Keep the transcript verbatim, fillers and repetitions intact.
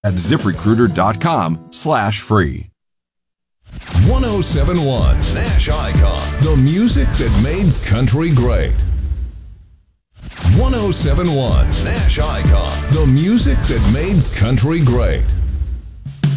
at ZipRecruiter.com slash free. one oh seven point one Nash Icon, the music that made country great. one oh seven point one Nash Icon, the music that made country great.